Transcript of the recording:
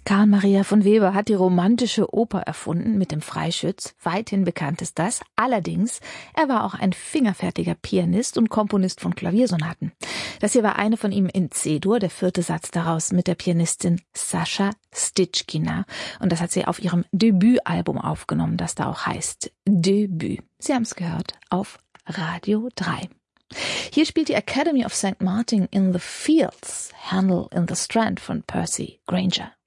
Carl Maria von Weber hat die romantische Oper erfunden mit dem Freischütz. Weithin bekannt ist das. Allerdings, er war auch ein fingerfertiger Pianist und Komponist von Klaviersonaten. Das hier war eine von ihm in C-Dur, der 4. Satz daraus mit der Pianistin Sascha Stitschkina. Und das hat sie auf ihrem Debütalbum aufgenommen, das da auch heißt Debüt. Sie haben es gehört auf Radio 3. Hier spielt die Academy of St. Martin in the Fields, Handel in the Strand von Percy Grainger.